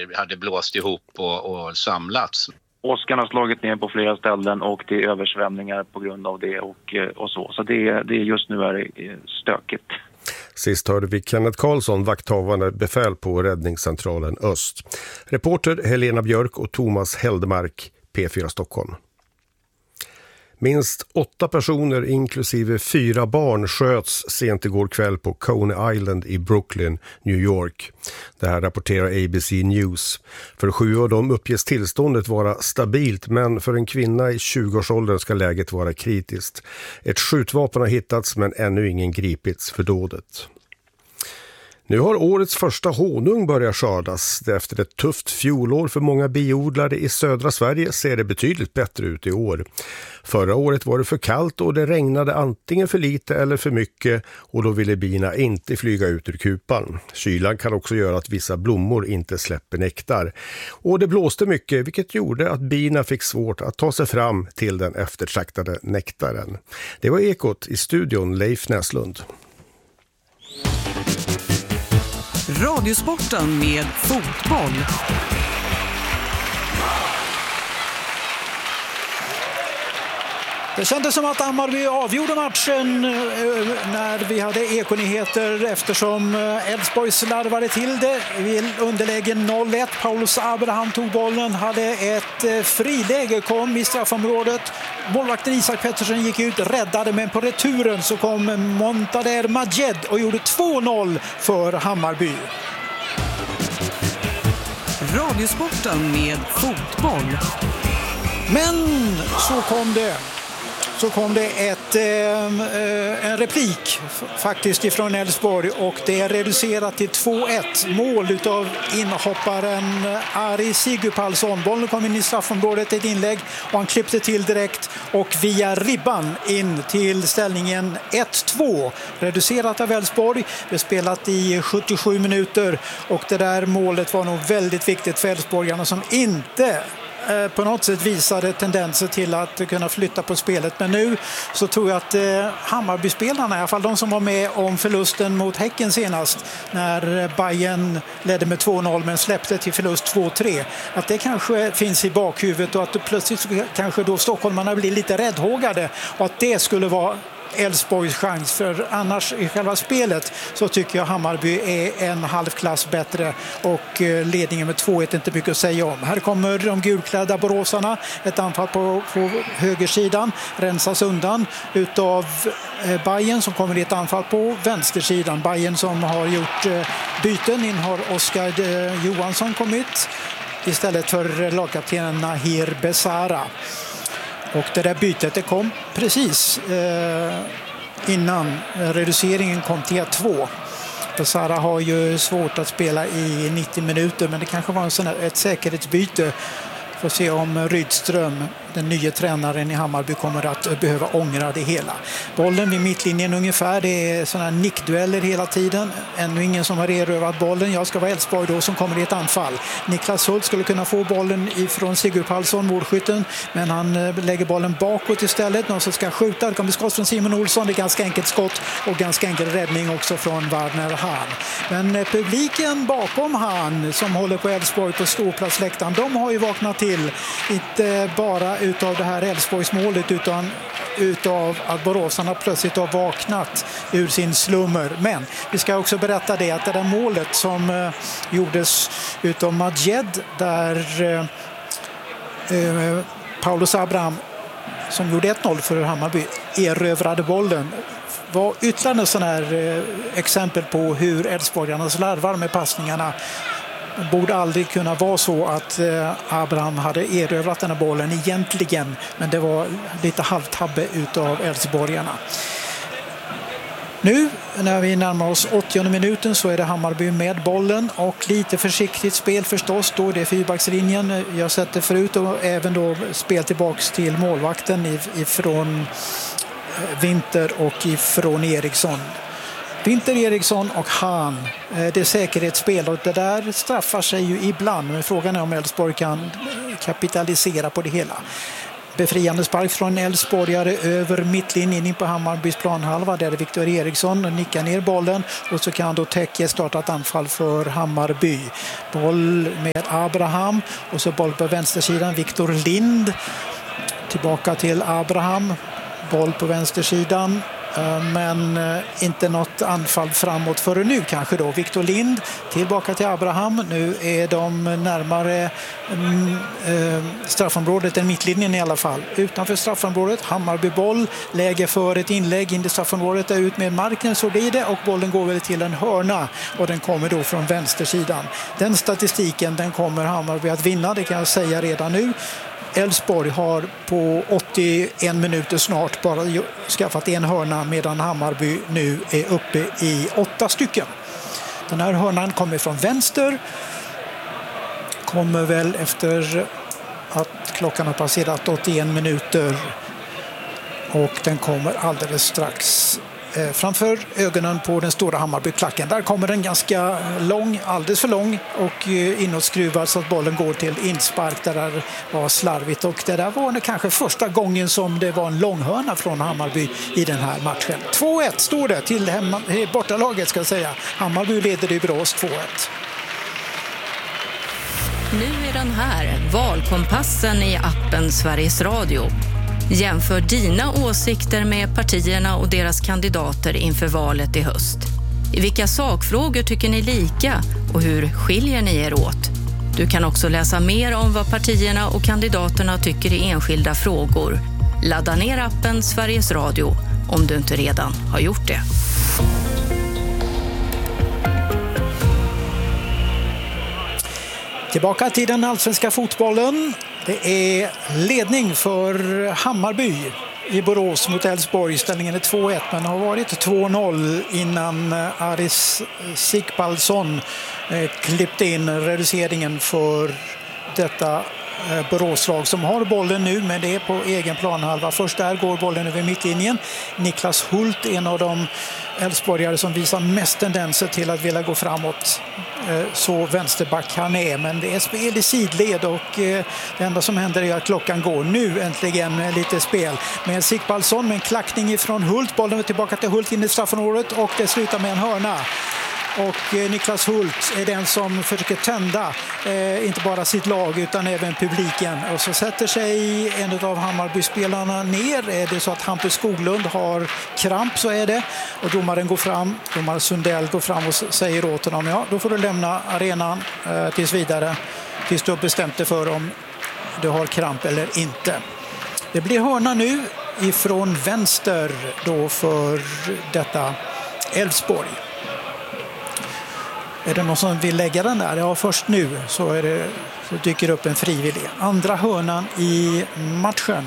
hade blåst ihop och samlats. Åskan har slagit ner på flera ställen och det är översvämningar på grund av det och så. Så det är just nu är det stökigt. Sist hörde vi Kenneth Karlsson, vakthavande befäl på Räddningscentralen Öst. Reporter Helena Björk och Thomas Heldemark, P4 Stockholm. Minst 8 personer inklusive 4 barn sköts sent igår kväll på Coney Island i Brooklyn, New York. Det här rapporterar ABC News. För 7 av dem uppges tillståndet vara stabilt, men för en kvinna i 20-årsåldern ska läget vara kritiskt. Ett skjutvapen har hittats men ännu ingen gripits för dådet. Nu har årets första honung börjat skördas. Efter ett tufft fjolår för många biodlare i södra Sverige ser det betydligt bättre ut i år. Förra året var det för kallt och det regnade antingen för lite eller för mycket, och då ville bina inte flyga ut ur kupan. Kylan kan också göra att vissa blommor inte släpper nektar. Och det blåste mycket, vilket gjorde att bina fick svårt att ta sig fram till den eftertraktade nektaren. Det var Ekot, i studion Leif Näslund. Radiosporten med fotboll. Det kändes som att Hammarby avgjorde matchen när vi hade ekonyheter, eftersom Elfsborg slarvade till det. I underläge 0-1. Paulus Abraham tog bollen, hade ett friläge, kom i straffområdet. Målvakten Isak Pettersson gick ut, räddade, men på returen så kom Montader Majed och gjorde 2-0 för Hammarby. Radiosporten med fotboll. Men så kom det en replik faktiskt ifrån Elfsborg, och det är reducerat till 2-1. Mål utav inhopparen Ari Sigurpalsson. Bollen kom in i straffområdet, ett inlägg, och han klippte till direkt och via ribban in till ställningen 1-2. Reducerat av Elfsborg. Det spelat i 77 minuter, och det där målet var nog väldigt viktigt för Elfsborgarna, som inte på något sätt visade tendenser till att kunna flytta på spelet. Men nu så tror jag att Hammarby-spelarna, i alla fall de som var med om förlusten mot Häcken senast, när Bayern ledde med 2-0 men släppte till förlust 2-3, att det kanske finns i bakhuvudet, och att det plötsligt kanske då stockholmarna blir lite räddhågade, och att det skulle vara Elfsborgs chans. För annars i själva spelet så tycker jag Hammarby är en halvklass bättre, och ledningen med 2-1 är inte mycket att säga om. Här kommer de gulklädda boråsarna, ett anfall på högersidan, rensas undan utav Bayern, som kommer i ett anfall på vänstersidan. Bayern som har gjort byten, in har Oskar Johansson kommit istället för lagkaptenen Nahir Besara. Och det där bytet, det kom precis innan reduceringen kom till 1-2. Besara har ju svårt att spela i 90 minuter, men det kanske var ett säkerhetsbyte. Får se om Rydström, den nya tränaren i Hammarby, kommer att behöva ångra det hela. Bollen vid mittlinjen ungefär, det är sådana nickdueller hela tiden. Ännu ingen som har erövrat bollen. Jag ska vara Elfsborg då som kommer i ett anfall. Niklas Hult skulle kunna få bollen ifrån Sigurd Palsson, målskytten, men han lägger bollen bakåt istället. Någon som ska skjuta, det kommer skott från Simon Olsson. Det är ganska enkelt skott och ganska enkel räddning också från Warner Hahn. Men publiken bakom Hahn, som håller på Elfsborg på ståplatsläktaren, de har ju vaknat till, inte bara utav det här Elfsborgsmålet, utan utav att boråsarna plötsligt har vaknat ur sin slummer. Men vi ska också berätta det, att det där målet som gjordes utav Majed, där Paulus Abraham, som gjorde 1-0 för Hammarby, erövrade bollen, var ytterligare en sån här exempel på hur Elfsborgarna slarvar med passningarna. Det borde aldrig kunna vara så att Abraham hade erövrat den här bollen egentligen, men det var lite halvtabbe utav Elfsborgarna. Nu när vi närmar oss 80:e minuten så är det Hammarby med bollen, och lite försiktigt spel förstås. Då det är fyrbackslinjen. Jag sett det förut, och även då spel tillbaks till målvakten ifrån Winter och ifrån Eriksson. Winter, Eriksson och Hahn, det är säkerhetsspel, och det där straffar sig ju ibland, men frågan är om Elfsborg kan kapitalisera på det hela. befriande spark från Elfsborgare över mittlinjen in på Hammarbys planhalva. Där är Viktor Eriksson nickar ner bollen och så kan då Tekke starta ett anfall för Hammarby. Boll med Abraham och så boll på vänstersidan. Viktor Lind tillbaka till Abraham. Boll på vänstersidan. Men inte något anfall framåt före nu kanske då. Viktor Lind tillbaka till Abraham. Nu är de närmare straffområdet än mittlinjen i alla fall. Utanför straffområdet, Hammarby boll. Läge för ett inlägg in i straffområdet. Är ut med marken, så blir det. Och bollen går väl till en hörna. Och den kommer då från vänstersidan. Den statistiken, den kommer Hammarby att vinna. Det kan jag säga redan nu. Elfsborg har på 81 minuter snart bara skaffat en hörna, medan Hammarby nu är uppe i 8 stycken. Den här hörnan kommer från vänster. Kommer väl efter att klockan har passerat 81 minuter. Och den kommer alldeles strax framför ögonen på den stora Hammarby-klacken. Där kommer den ganska lång, alldeles för lång och inåtskruvad så att bollen går till inspark. Där det var slarvigt och det där var kanske första gången som det var en långhörna från Hammarby i den här matchen. 2-1 står det till bortalaget, ska jag säga. Hammarby leder i Borås 2-1. Nu är den här, valkompassen i appen Sveriges Radio. Jämför dina åsikter med partierna och deras kandidater inför valet i höst. I vilka sakfrågor tycker ni lika och hur skiljer ni er åt? Du kan också läsa mer om vad partierna och kandidaterna tycker i enskilda frågor. Ladda ner appen Sveriges Radio om du inte redan har gjort det. Tillbaka till den allsvenska fotbollen. Det är ledning för Hammarby i Borås mot Elfsborg. Ställningen är 2-1 men har varit 2-0 innan Aris Sigpalsson klippte in reduceringen för detta Boråslag som har bollen nu, men det är på egen planhalva. Först där går bollen över mittlinjen. Niklas Hult, en av de Elfsborgare som visar mest tendenser till att vilja gå framåt. Så vänsterback han är, men det är spel i sidled och det enda som händer är att klockan går. Nu äntligen lite spel med Sigpalsson med en klackning ifrån Hult. Bollen är tillbaka till Hult in i straffområdet och det slutar med en hörna. Och Niklas Hult är den som försöker tända inte bara sitt lag utan även publiken. Och så sätter sig en av Hammarby-spelarna ner. Är det så att Hampus Skoglund har kramp så är det. Och domare Sundell går fram och säger åt honom, ja då får du lämna arenan tills vidare. Tills du har bestämt dig för om du har kramp eller inte. Det blir hörna nu ifrån vänster då för detta Elfsborg. Är det någon som vill lägga den där? Ja, först nu så dyker upp en frivillig. Andra hörnan i matchen.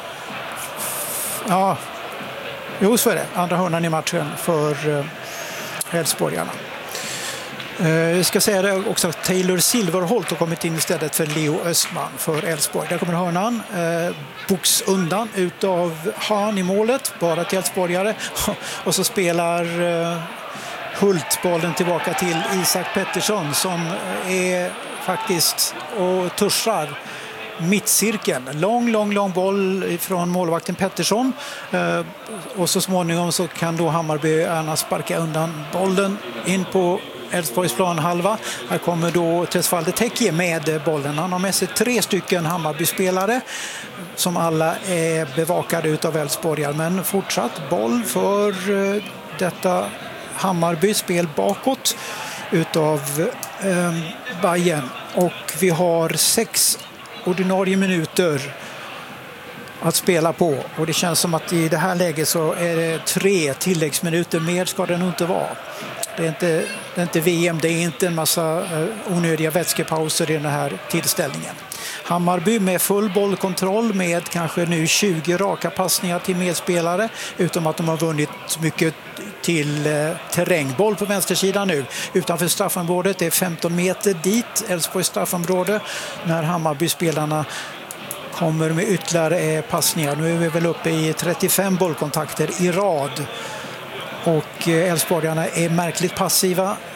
Ja, jo så är det. Andra hörnan i matchen för Elfsborgarna. Jag ska säga det också att Taylor Silverholt har kommit in istället för Leo Östman för Elfsborg. Där kommer hörnan. Box undan utav Hahn i målet. Bara till Elfsborgare. Och så spelar Hult bollen tillbaka till Isak Pettersson som är faktiskt och tuschar mittcirkeln. Lång boll från målvakten Pettersson och så småningom så kan då Hammarbyarna sparka undan bollen in på Elfsborgs planhalva. Här kommer då Tesfalde Tekke med bollen. Han har med sig 3 stycken Hammarby-spelare som alla är bevakade utav Elfsborgar, men fortsatt boll för detta Hammarby, spel bakåt utav Bayern. Och vi har 6 ordinarie minuter att spela på. Och det känns som att i det här läget så är det 3 tilläggsminuter. Mer ska det nog inte vara. Det är inte VM, det är inte en massa onödiga vätskepauser i den här tillställningen. Hammarby med full bollkontroll med kanske nu 20 raka passningar till medspelare, utom att de har vunnit mycket till terrängboll på vänstersidan nu. Utanför straffområdet, det är 15 meter dit, Elfsborgs straffområde, när Hammarby-spelarna kommer med ytterligare passningar. Nu är vi väl uppe i 35 bollkontakter i rad. Och Elfsborgarna är märkligt passiva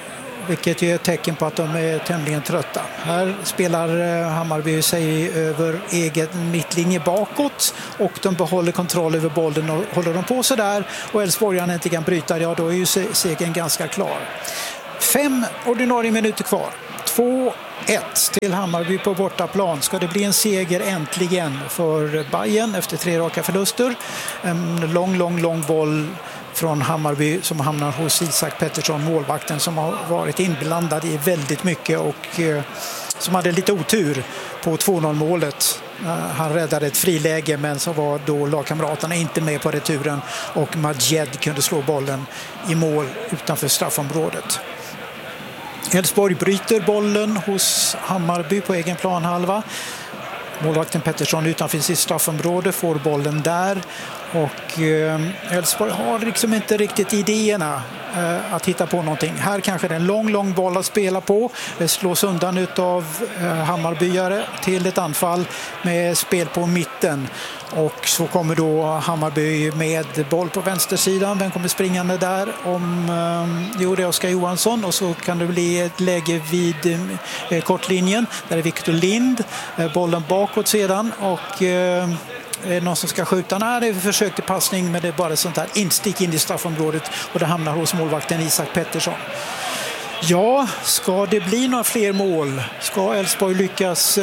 vilket är ett tecken på att de är tämligen trötta. Här spelar Hammarby sig över egen mittlinje bakåt och de behåller kontroll över bollen och håller de på så där och Elfsborgarna inte kan bryta, ja då är ju segern ganska klar. 5 ordinarie minuter kvar. 2-1 till Hammarby på bortaplan. Ska det bli en seger äntligen för Bayern efter 3 raka förluster? En lång boll från Hammarby som hamnar hos Isak Pettersson, målvakten som har varit inblandad i väldigt mycket och som hade lite otur på 2-0 målet. Han räddade ett friläge men så var då lagkamraterna inte med på returen och Majed kunde slå bollen i mål utanför straffområdet. Elfsborg bryter bollen hos Hammarby på egen planhalva. Målvakten Pettersson utanför sitt straffområde får bollen där och Elfsborg har liksom inte riktigt idéerna att hitta på någonting. Här kanske det är en lång boll att spela på. Det slås undan utav Hammarbyare till ett anfall med spel på mitten. Och så kommer då Hammarby med boll på vänstersidan. Vem kommer springande där? Det är Oskar Johansson. Och så kan det bli ett läge vid kortlinjen. Där är Victor Lind. Bollen bakåt sedan. Och är det någon som ska skjuta? Nej, det är försök till passning. Men det är bara sånt där instick in i straffområdet. Och det hamnar hos målvakten Isak Pettersson. Ja, ska det bli några fler mål? Ska Elfsborg lyckas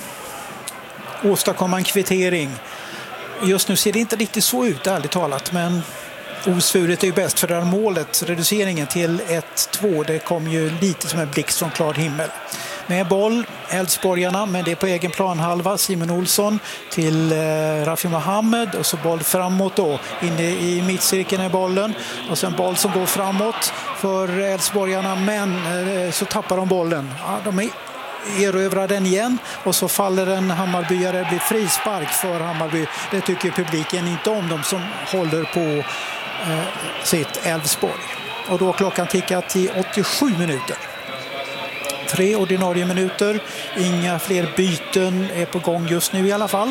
åstadkomma en kvittering? Just nu ser det inte riktigt så ut, ärligt talat, men osvuret är ju bäst för det här målet, reduceringen till 1-2, det kom ju lite som en blixt från klar himmel. Med boll, Elfsborgarna, men det är på egen planhalva, Simon Olsson till Rafi Mohammed och så boll framåt då, inne i mittcirkeln är bollen och sen boll som går framåt för Elfsborgarna, men så tappar de bollen. Ja, de erövrar den igen och så faller en Hammarbyare, det blir frispark för Hammarby. Det tycker publiken inte om, de som håller på sitt Elfsborg. Och då har klockan tickat i 87 minuter. 3 ordinarie minuter, inga fler byten är på gång just nu i alla fall.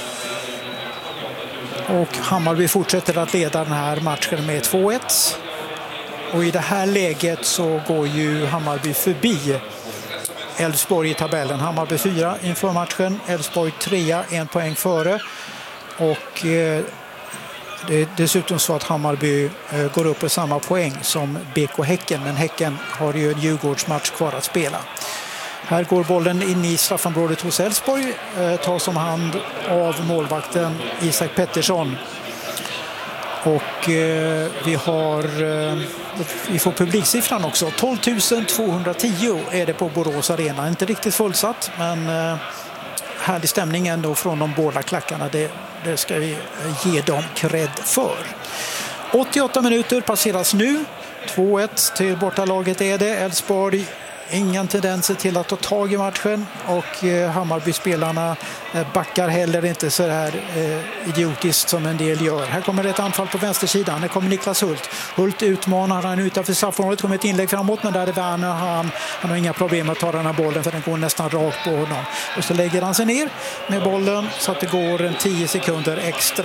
Och Hammarby fortsätter att leda den här matchen med 2-1. Och i det här läget så går ju Hammarby förbi Elfsborg i tabellen. Hammarby 4 inför matchen, Elfsborg 3, 1 poäng före. Och det är dessutom så att Hammarby går upp på samma poäng som BK Häcken. Men Häcken har ju en Djurgårdsmatch kvar att spela. Här går bollen in i straffområdet hos Elfsborg. Tas om hand av målvakten Isak Pettersson. Och vi får publiksiffran också. 12 210 är det på Borås Arena. Inte riktigt fullsatt, men härlig stämning ändå från de båda klackarna. Det ska vi ge dem cred för. 88 minuter passeras nu. 2-1 till bortalaget är det. Elfsborg, ingen tendenser till att ta tag i matchen och Hammarby-spelarna backar heller inte så här idiotiskt som en del gör. Här kommer ett anfall på vänstersidan. Här kommer Niklas Hult. Hult utmanar, han utanför straffområdet, kommer ett inlägg framåt, men där är Werner. Han har inga problem att ta den här bollen för den går nästan rakt på honom. Och så lägger han sig ner med bollen så att det går en 10 sekunder extra.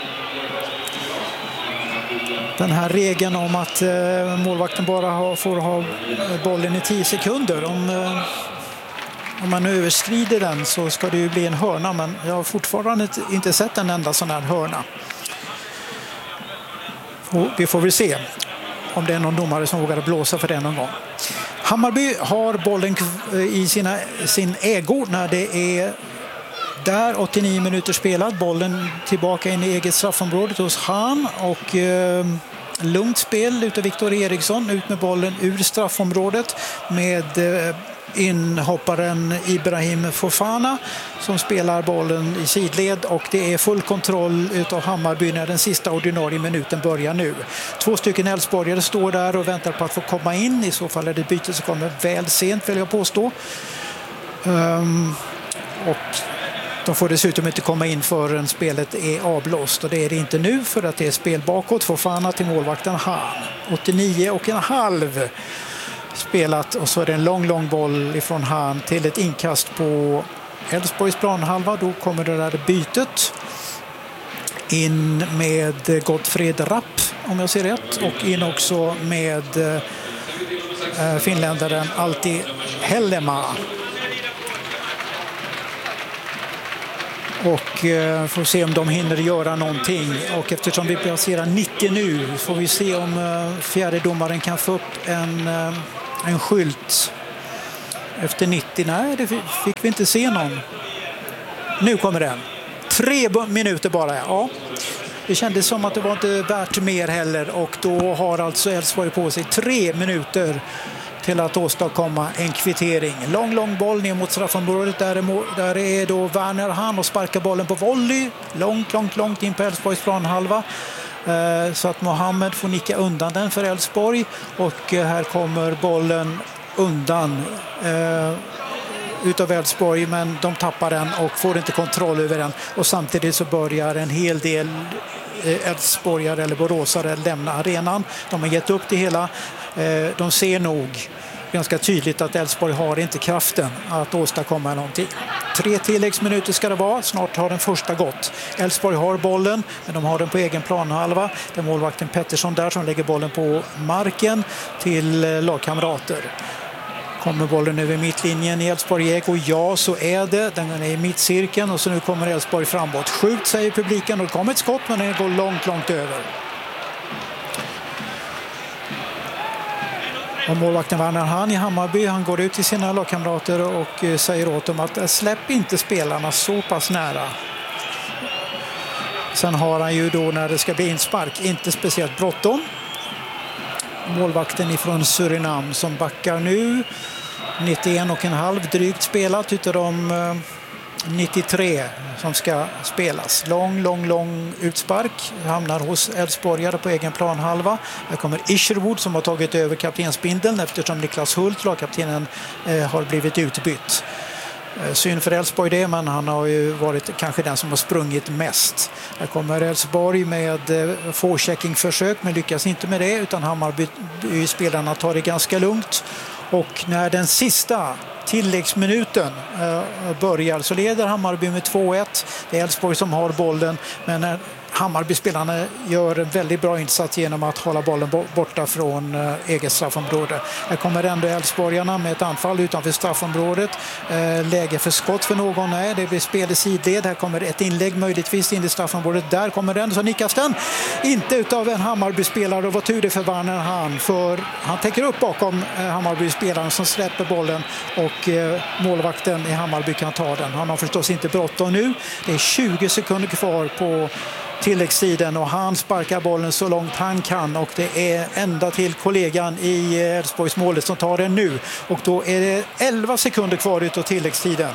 Den här regeln om att målvakten bara får ha bollen i 10 sekunder. Om man överskrider den så ska det ju bli en hörna. Men jag har fortfarande inte sett en enda sån här hörna. Och vi får väl se om det är någon domare som vågar blåsa för det någon gång. Hammarby har bollen i sin ägo när det är där 89 minuter spelad. Bollen tillbaka in i eget straffområdet hos Han och lugnt spel utav Viktor Eriksson. Ut med bollen ur straffområdet med inhopparen Ibrahim Fofana som spelar bollen i sidled och det är full kontroll utav Hammarby när den sista ordinarie minuten börjar nu. 2 stycken Elfsborgare står där och väntar på att få komma in. I så fall är det byte som kommer väl sent, vill jag påstå. Och de får dessutom inte komma in förrän spelet är avblåst och det är det inte nu för att det är spel bakåt. Fofana till målvakten Han. 89,5 spelat och så är det en lång boll ifrån Han till ett inkast på Elfsborgs planhalva. Då kommer det där bytet in med Gottfred Rapp om jag ser rätt och in också med finländaren Alti Hellemaa. Och får se om de hinner göra någonting. Och eftersom vi passerar 90 nu får vi se om fjärde domaren kan få upp en skylt efter 90. Nej, det fick vi inte se någon. Nu kommer den. 3 minuter bara, ja. Det kändes som att det var inte värt mer heller. Och då har alltså Elfsborg på sig 3 minuter till att åstadkomma en kvittering. Lång boll ner mot straffområdet. Där är då Werner Hahn och sparkar bollen på volley. Långt in på Elfsborgs planhalva. Så att Mohammed får nicka undan den för Elfsborg. Och här kommer bollen undan utav Elfsborg, men de tappar den och får inte kontroll över den. Och samtidigt så börjar en hel del Elfsborgare eller boråsare lämna arenan. De har gett upp det hela. De ser nog ganska tydligt att Elfsborg har inte kraften att åstadkomma någonting. 3 tilläggsminuter ska det vara. Snart har den första gått. Elfsborg har bollen, men de har den på egen planhalva. Det är målvakten Pettersson där som lägger bollen på marken till lagkamrater. Kommer bollen över mittlinjen i Elfsborg och ja, så är det. Den är i mittcirkeln och så nu kommer Elfsborg framåt. Skjut, säger publiken, och det kommer ett skott, men den går långt över. Och målvakten Werner Hahn i Hammarby, han går ut till sina lagkamrater och säger åt dem att släpp inte spelarna så pass nära. Sen har han ju då, när det ska bli inspark, inte speciellt bråttom. Målvakten ifrån Surinam som backar nu. 91,5 drygt spelat utav de 93 som ska spelas. Lång utspark. Hamnar hos Elfsborgare på egen planhalva. Här kommer Isherwood som har tagit över kaptensbindeln eftersom Niklas Hult, lagkaptenen, har blivit utbytt. Synd för Elfsborg det, men han har ju varit kanske den som har sprungit mest. Här kommer Elfsborg med forechecking-försök, men lyckas inte med det, utan Hammarby-spelarna tar det ganska lugnt. Och när den sista tilläggsminuten börjar så leder Hammarby med 2-1. Det är Elfsborg som har bollen, men när Hammarby-spelarna gör en väldigt bra insats genom att hålla bollen borta från eget straffområde. Här kommer ändå Elfsborgarna med ett anfall utanför straffområdet. Läge för skott för någon. Nej, det blir spel i sidled. Här kommer ett inlägg möjligtvis in i straffområdet. Där kommer den, så nickas den. Inte utav en Hammarby-spelare, och vad tur det för Werner Hahn, för han täcker upp bakom Hammarby-spelaren som släpper bollen och målvakten i Hammarby kan ta den. Han har förstås inte bråttom nu. Det är 20 sekunder kvar på tilläggstiden och han sparkar bollen så långt han kan, och det är ända till kollegan i Elfsborgs målet som tar den nu, och då är det 11 sekunder kvar utav tilläggstiden.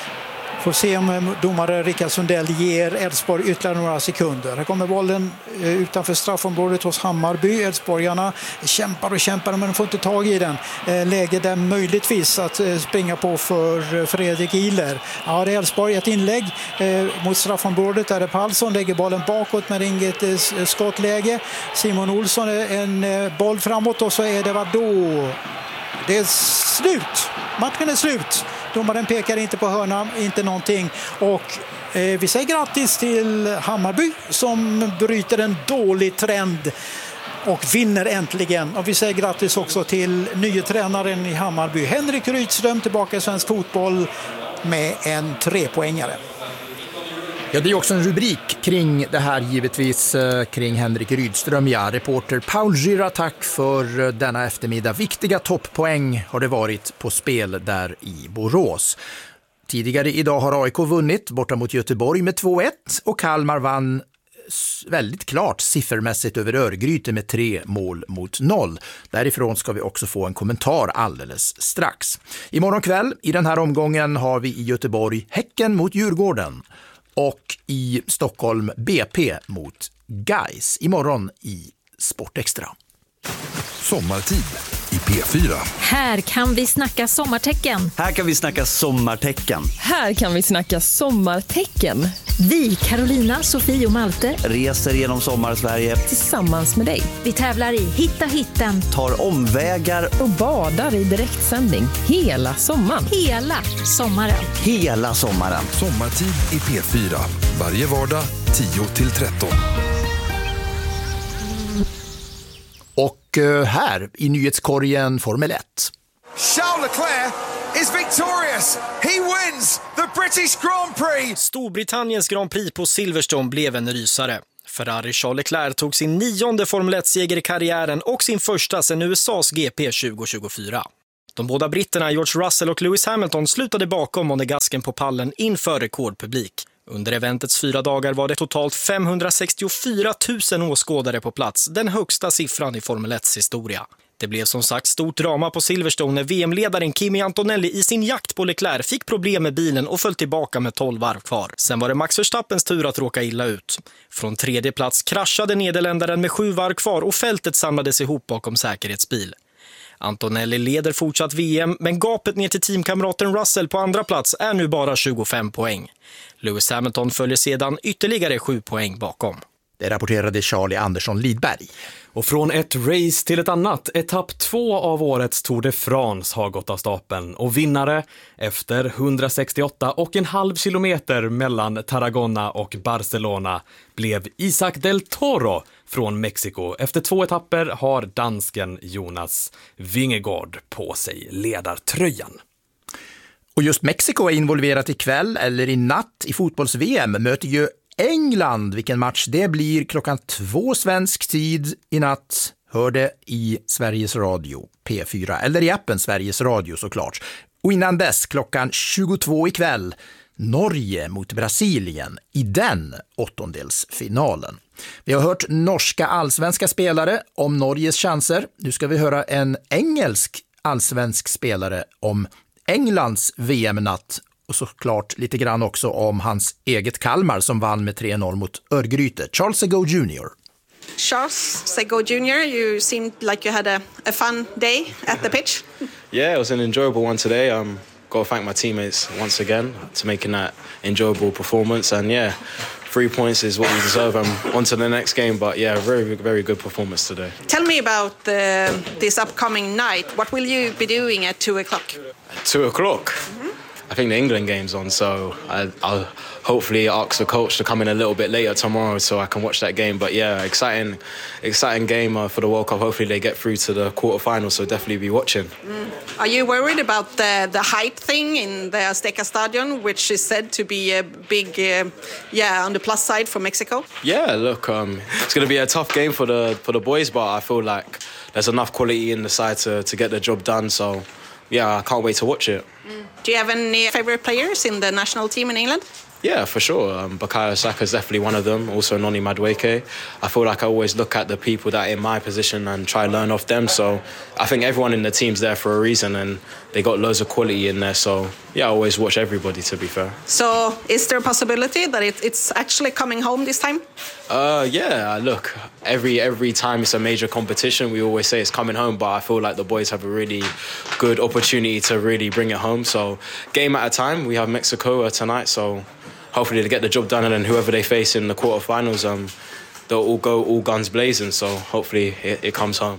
Får se om domare Rickard Sundell ger Elfsborg ytterligare några sekunder. Här kommer bollen utanför straffområdet hos Hammarby. Elfsborgarna kämpar men de får inte tag i den. Läge där möjligtvis att springa på för Fredrik Ihler. Ja, det är Elfsborg, ett inlägg mot straffområdet där Palsson lägger bollen bakåt med inget skottläge. Simon Olsson en boll framåt, och så är det vad då? Det är slut. Matchen är slut. Domaren pekar inte på hörna, inte någonting. Och vi säger grattis till Hammarby som bryter en dålig trend och vinner äntligen. Och vi säger grattis också till nya tränaren i Hammarby, Henrik Rydström, tillbaka i svensk fotboll med en 3-poängare. Ja, det är också en rubrik kring det här, givetvis kring Henrik Rydström. Ja, reporter Paul Gira, tack för denna eftermiddag. Viktiga topppoäng har det varit på spel där i Borås. Tidigare idag har AIK vunnit borta mot Göteborg med 2-1 och Kalmar vann väldigt klart siffermässigt över Örgryte med 3-0. Därifrån ska vi också få en kommentar alldeles strax. Imorgon kväll i den här omgången har vi i Göteborg Häcken mot Djurgården och i Stockholm BP mot Gais. Imorgon i Sportextra. Sommartid i P4. Här kan vi snacka sommartecken. Här kan vi snacka sommartecken. Här kan vi snacka sommartecken. Vi, Carolina, Sofie och Malte, reser genom Sommarsverige tillsammans med dig. Vi tävlar i Hitta hitten, tar omvägar och badar i direktsändning hela sommaren. Hela sommaren. Hela sommaren. Sommartid i P4. Varje vardag 10-13. Och här i nyhetskorgen Formel 1. Charles Leclerc is victorious. He wins the British Grand Prix. Storbritanniens Grand Prix på Silverstone blev en rysare. Ferrari Charles Leclerc tog sin 9:e Formel 1-seger i karriären och sin första sedan USAs GP 2024. De båda britterna George Russell och Lewis Hamilton slutade bakom monegasken på pallen inför rekordpublik. Under eventets 4 dagar var det totalt 564 000 åskådare på plats, den högsta siffran i Formel 1s historia. Det blev som sagt stort drama på Silverstone när VM-ledaren Kimi Antonelli i sin jakt på Leclerc fick problem med bilen och föll tillbaka med 12 varv kvar. Sen var det Max Verstappens tur att råka illa ut. Från 3:e plats kraschade nederländaren med 7 varv kvar och fältet samlades ihop bakom säkerhetsbil. Antonelli leder fortsatt VM, men gapet ner till teamkamraten Russell på andra plats är nu bara 25 poäng. Lewis Hamilton följer sedan ytterligare 7 poäng bakom. Det rapporterade Charlie Andersson Lidberg. Och från ett race till ett annat, etapp 2 av årets Tour de France har gått av stapeln. Och vinnare efter 168,5 kilometer mellan Tarragona och Barcelona blev Isaac del Toro från Mexiko. Efter 2 etapper har dansken Jonas Vingegaard på sig ledartröjan. Och just Mexiko är involverat ikväll eller i natt i fotbolls-VM möter ju England. Vilken match det blir klockan 2 svensk tid i natt. Hör det i Sveriges Radio P4 eller i appen Sveriges Radio såklart. Och innan dess klockan 22 ikväll Norge mot Brasilien i den åttondelsfinalen. Vi har hört norska allsvenska spelare om Norges chanser. Nu ska vi höra en engelsk allsvensk spelare om Englands VM-natt. Och såklart lite grann också om hans eget Kalmar som vann med 3-0 mot Örgryte. Charles Sego Jr. Charles Sego Jr., you seemed like you had a fun day at the pitch. Yeah, it was an enjoyable one today. Got to thank my teammates once again to making that enjoyable performance. And yeah, 3 points is what we deserve. I'm on to the next game, but yeah, very, very good performance today. Tell me about this upcoming night. What will you be doing at 2 o'clock? 2 o'clock? Mm-hmm. I think the England game's on, so I'll hopefully ask the coach to come in a little bit later tomorrow so I can watch that game. But yeah, exciting game for the World Cup. Hopefully they get through to the quarterfinals, so definitely be watching. Are you worried about the height thing in the Azteca Stadium, which is said to be a big, on the plus side for Mexico? Yeah, look, it's going to be a tough game for the boys, but I feel like there's enough quality in the side to get the job done, so yeah, I can't wait to watch it. Do you have any favorite players in the national team in England? Yeah, for sure. Bukayo Saka is definitely one of them. Also Noni Madueke. I feel like I always look at the people that are in my position and try to learn off them. So I think everyone in the team's there for a reason and they got loads of quality in there. So yeah, I always watch everybody, to be fair. So is there a possibility that it's actually coming home this time? Yeah, look, every time it's a major competition, we always say it's coming home, but I feel like the boys have a really good opportunity to really bring it home. So game at a time. We have Mexico tonight, so hopefully they get the job done, and then whoever they face in the quarterfinals, they'll all go all guns blazing. So hopefully it comes home.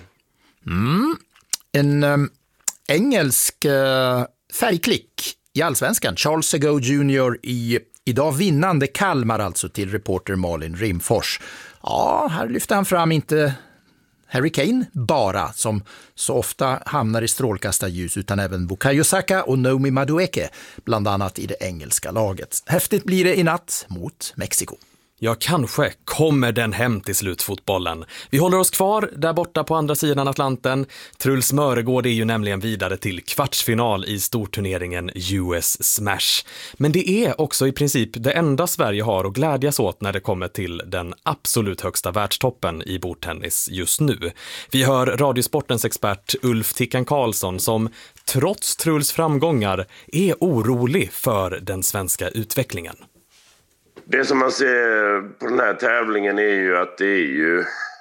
En engelsk färgklick i allsvenskan. Charles Sego Jr. i idag vinnande Kalmar alltså till reporter Malin Rimfors. Ja, här lyfter han fram inte Harry Kane bara, som så ofta hamnar i strålkastarljus, utan även Bukayo Saka och Noni Madueke, bland annat i det engelska laget. Häftigt blir det i natt mot Mexiko. Ja, kanske kommer den hem till slutfotbollen. Vi håller oss kvar där borta på andra sidan Atlanten. Truls Mörgård är ju nämligen vidare till kvartsfinal i storturneringen US Smash. Men det är också i princip det enda Sverige har att glädjas åt när det kommer till den absolut högsta världstoppen i bordtennis just nu. Vi hör Radiosportens expert Ulf Tickan Karlsson som trots Truls framgångar är orolig för den svenska utvecklingen. Det som man ser på den här tävlingen är ju att det är ju,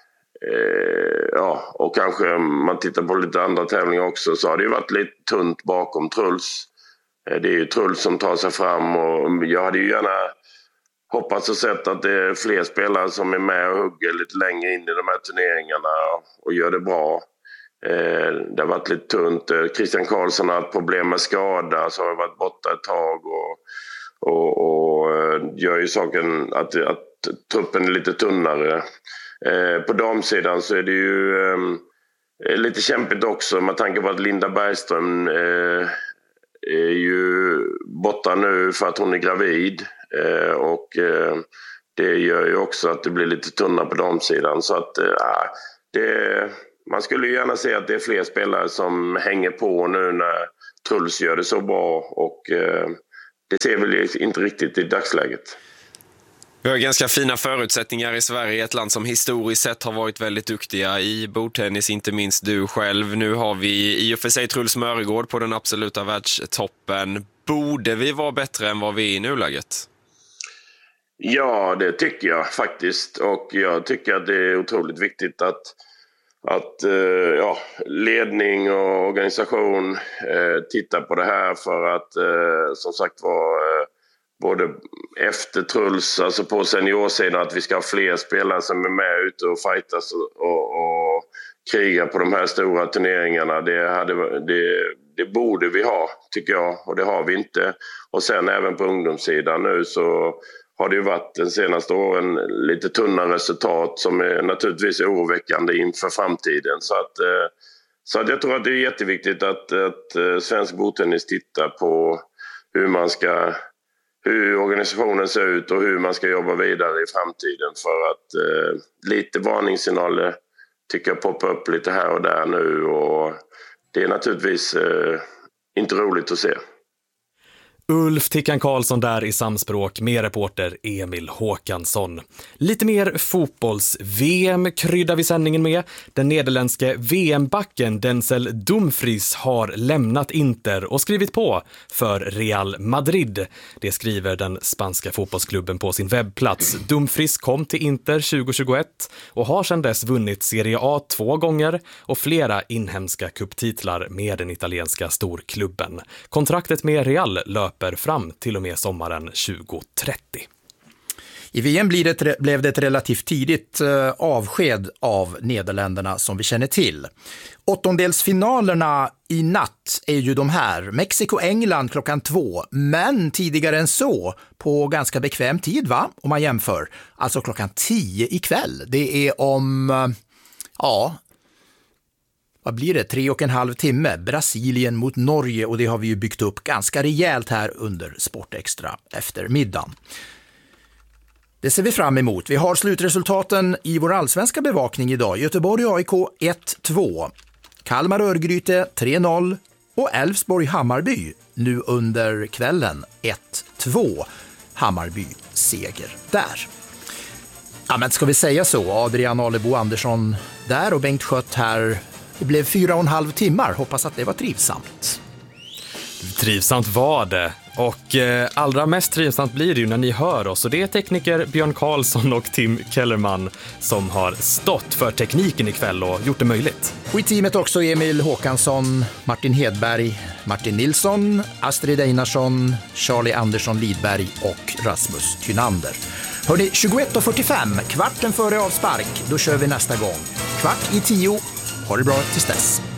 och kanske man tittar på lite andra tävlingar också, så har det ju varit lite tunt bakom Truls. Det är ju Truls som tar sig fram, och jag hade ju gärna hoppats och sett att det är fler spelare som är med och hugger lite längre in i de här turneringarna och gör det bra. Det har varit lite tunt. Christian Karlsson har haft problem med skada, så har varit borta ett tag och gör ju saken att truppen är lite tunnare. På damsidan så är det ju lite kämpigt också med tanke på att Linda Bergström är ju borta nu för att hon är gravid. Och det gör ju också att det blir lite tunna på damsidan. Så att man skulle ju gärna se att det är fler spelare som hänger på nu när Truls gör det så bra. Och det ser väl inte riktigt i dagsläget. Vi har ganska fina förutsättningar i Sverige, ett land som historiskt sett har varit väldigt duktiga i bordtennis, inte minst du själv. Nu har vi i och för sig Truls Mörgård på den absoluta världstoppen. Borde vi vara bättre än vad vi är i nuläget? Ja, det tycker jag faktiskt. Och jag tycker att det är otroligt viktigt att ledning och organisation tittar på det här för att som sagt var både efter Truls, alltså på seniorsidan, att vi ska ha fler spelare som är med ute och fightas och krigar på de här stora turneringarna. Det borde vi ha, tycker jag, och det har vi inte. Och sen även på ungdomssidan nu så har det ju varit den senaste åren lite tunna resultat som är naturligtvis oroväckande inför framtiden. Så att jag tror att det är jätteviktigt att svensk bordtennis tittar på hur organisationen ser ut och hur man ska jobba vidare i framtiden, för att lite varningssignaler tycker jag poppar upp lite här och där nu, och det är naturligtvis inte roligt att se. Ulf Tickan Karlsson där i samspråk med reporter Emil Håkansson. Lite mer fotbolls-VM kryddar vi sändningen med. Den nederländske VM-backen Denzel Dumfries har lämnat Inter och skrivit på för Real Madrid. Det skriver den spanska fotbollsklubben på sin webbplats. Dumfries kom till Inter 2021 och har sedan dess vunnit Serie A 2 gånger och flera inhemska cuptitlar med den italienska storklubben. Kontraktet med Real löper fram till och med sommaren 2030. I VM blev det ett relativt tidigt avsked av Nederländerna som vi känner till. Åttondelsfinalerna i natt är ju de här. Mexiko-England 2:00, men tidigare än så på ganska bekväm tid, va? Om man jämför. Alltså 10:00 ikväll. Det är om, vad blir det? 3,5 timme. Brasilien mot Norge, och det har vi ju byggt upp ganska rejält här under Sportextra eftermiddagen. Det ser vi fram emot. Vi har slutresultaten i vår allsvenska bevakning idag. Göteborg AIK 1-2, Kalmar Örgryte 3-0 och Elfsborg Hammarby nu under kvällen 1-2. Hammarby seger där. Ja, men ska vi säga så? Adrian Alebo Andersson där och Bengt Schött här. Det blev 4,5 timmar. Hoppas att det var trivsamt. Trivsamt var det. Och allra mest trivsamt blir det ju när ni hör oss. Och det är tekniker Björn Karlsson och Tim Kellerman som har stått för tekniken ikväll och gjort det möjligt. Och i teamet också Emil Håkansson, Martin Hedberg, Martin Nilsson, Astrid Einarsson, Charlie Andersson Lidberg och Rasmus Tynander. Hörrni, 21:45, kvarten före avspark. Då kör vi nästa gång. 9:15. Ha det bra tills dess.